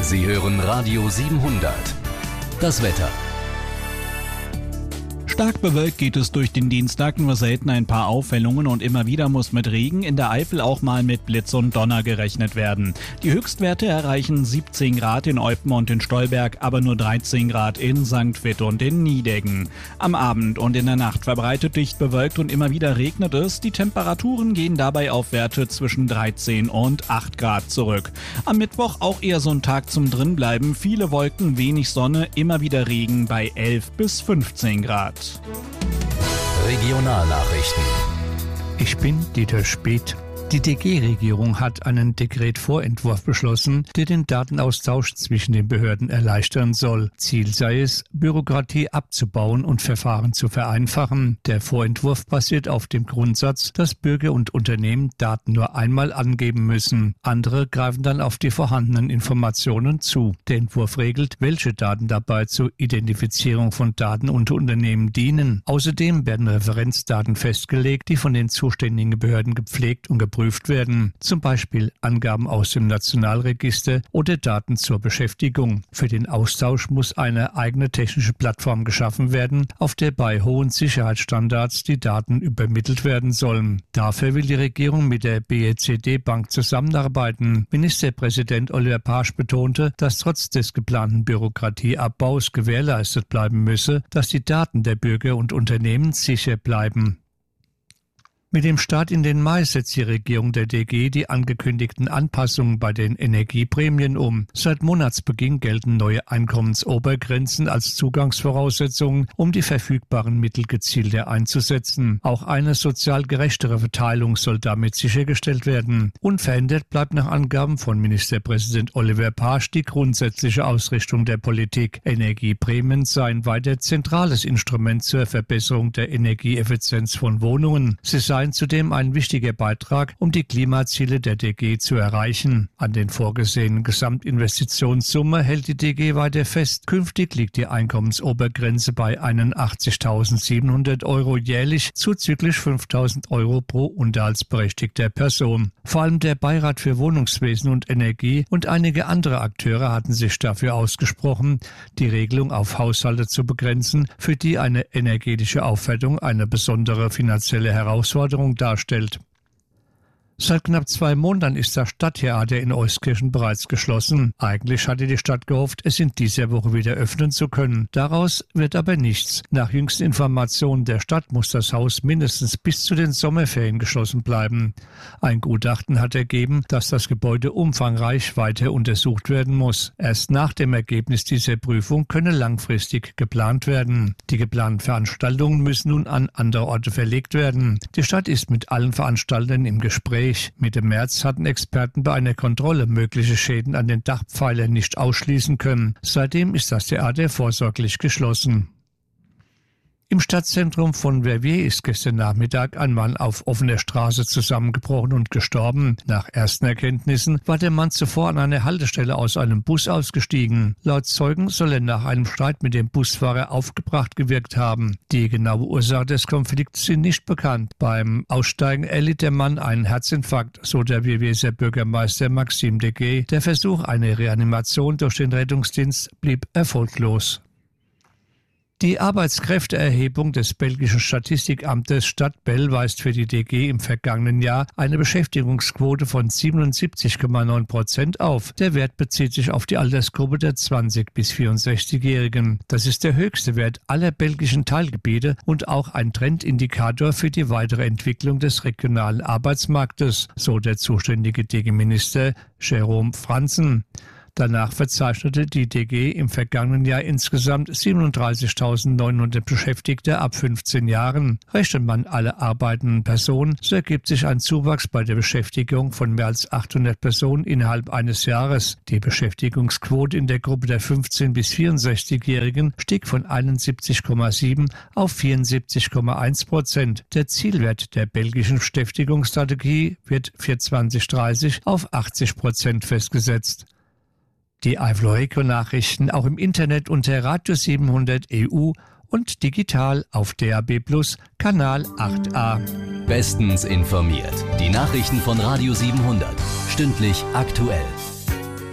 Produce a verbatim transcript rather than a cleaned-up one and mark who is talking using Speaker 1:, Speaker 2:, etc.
Speaker 1: Sie hören Radio siebenhundert. Das Wetter.
Speaker 2: Stark bewölkt geht es durch den Dienstag, nur selten ein paar Aufhellungen und immer wieder muss mit Regen, in der Eifel auch mal mit Blitz und Donner gerechnet werden. Die Höchstwerte erreichen siebzehn Grad in Eupen und in Stolberg, aber nur dreizehn Grad in Sankt Vith und in Nideggen. Am Abend und in der Nacht verbreitet dicht bewölkt und immer wieder regnet es. Die Temperaturen gehen dabei auf Werte zwischen dreizehn und acht Grad zurück. Am Mittwoch auch eher so ein Tag zum Drinbleiben. Viele Wolken, wenig Sonne, immer wieder Regen bei elf bis fünfzehn Grad.
Speaker 1: Regionalnachrichten.
Speaker 3: Ich bin Dieter Speth. Die D G-Regierung hat einen Dekretvorentwurf beschlossen, der den Datenaustausch zwischen den Behörden erleichtern soll. Ziel sei es, Bürokratie abzubauen und Verfahren zu vereinfachen. Der Vorentwurf basiert auf dem Grundsatz, dass Bürger und Unternehmen Daten nur einmal angeben müssen. Andere greifen dann auf die vorhandenen Informationen zu. Der Entwurf regelt, welche Daten dabei zur Identifizierung von Daten unter Unternehmen dienen. Außerdem werden Referenzdaten festgelegt, die von den zuständigen Behörden gepflegt und geprüft werden, zum Beispiel Angaben aus dem Nationalregister oder Daten zur Beschäftigung. Für den Austausch muss eine eigene technische Plattform geschaffen werden, auf der bei hohen Sicherheitsstandards die Daten übermittelt werden sollen. Dafür will die Regierung mit der B E C D-Bank zusammenarbeiten. Ministerpräsident Oliver Pasch betonte, dass trotz des geplanten Bürokratieabbaus gewährleistet bleiben müsse, dass die Daten der Bürger und Unternehmen sicher bleiben. Mit dem Start in den Mai setzt die Regierung der D G die angekündigten Anpassungen bei den Energieprämien um. Seit Monatsbeginn gelten neue Einkommensobergrenzen als Zugangsvoraussetzungen, um die verfügbaren Mittel gezielter einzusetzen. Auch eine sozial gerechtere Verteilung soll damit sichergestellt werden. Unverändert bleibt nach Angaben von Ministerpräsident Oliver Pasch die grundsätzliche Ausrichtung der Politik. Energieprämien seien weiter zentrales Instrument zur Verbesserung der Energieeffizienz von Wohnungen. Sie seien zudem ein wichtiger Beitrag, um die Klimaziele der D G zu erreichen. An den vorgesehenen Gesamtinvestitionssumme hält die D G weiter fest. Künftig liegt die Einkommensobergrenze bei einundachtzigtausendsiebenhundert Euro jährlich, zuzüglich fünftausend Euro pro unterhaltsberechtigter Person. Vor allem der Beirat für Wohnungswesen und Energie und einige andere Akteure hatten sich dafür ausgesprochen, die Regelung auf Haushalte zu begrenzen, für die eine energetische Aufwertung eine besondere finanzielle Herausforderung darstellt. Seit knapp zwei Monaten ist das Stadttheater in Euskirchen bereits geschlossen. Eigentlich hatte die Stadt gehofft, es in dieser Woche wieder öffnen zu können. Daraus wird aber nichts. Nach jüngsten Informationen der Stadt muss das Haus mindestens bis zu den Sommerferien geschlossen bleiben. Ein Gutachten hat ergeben, dass das Gebäude umfangreich weiter untersucht werden muss. Erst nach dem Ergebnis dieser Prüfung könne langfristig geplant werden. Die geplanten Veranstaltungen müssen nun an andere Orte verlegt werden. Die Stadt ist mit allen Veranstaltern im Gespräch. Mitte März hatten Experten bei einer Kontrolle mögliche Schäden an den Dachpfeilern nicht ausschließen können. Seitdem ist das Theater vorsorglich geschlossen. Im Stadtzentrum von Verviers ist gestern Nachmittag ein Mann auf offener Straße zusammengebrochen und gestorben. Nach ersten Erkenntnissen war der Mann zuvor an einer Haltestelle aus einem Bus ausgestiegen. Laut Zeugen soll er nach einem Streit mit dem Busfahrer aufgebracht gewirkt haben. Die genaue Ursache des Konflikts sind nicht bekannt. Beim Aussteigen erlitt der Mann einen Herzinfarkt, so der Vervieser Bürgermeister Maxime Deguet. Der Versuch einer Reanimation durch den Rettungsdienst blieb erfolglos. Die Arbeitskräfteerhebung des belgischen Statistikamtes Stadtbel weist für die D G im vergangenen Jahr eine Beschäftigungsquote von siebenundsiebzig Komma neun Prozent auf. Der Wert bezieht sich auf die Altersgruppe der zwanzig- bis vierundsechzigjährigen. Das ist der höchste Wert aller belgischen Teilgebiete und auch ein Trendindikator für die weitere Entwicklung des regionalen Arbeitsmarktes, so der zuständige D G-Minister Jérôme Franzen. Danach verzeichnete die D G im vergangenen Jahr insgesamt siebenunddreißigtausendneunhundert Beschäftigte ab fünfzehn Jahren. Rechnet man alle arbeitenden Personen, so ergibt sich ein Zuwachs bei der Beschäftigung von mehr als achthundert Personen innerhalb eines Jahres. Die Beschäftigungsquote in der Gruppe der fünfzehn- bis vierundsechzigjährigen stieg von einundsiebzig Komma sieben auf vierundsiebzig Komma eins Prozent. Der Zielwert der belgischen Beschäftigungsstrategie wird für zwanzig dreißig auf achtzig Prozent festgesetzt. Die Eifel-Nachrichten auch im Internet unter Radio siebenhundert E U und digital auf D A B Plus, Kanal acht a.
Speaker 1: Bestens informiert. Die Nachrichten von Radio siebenhundert. Stündlich aktuell.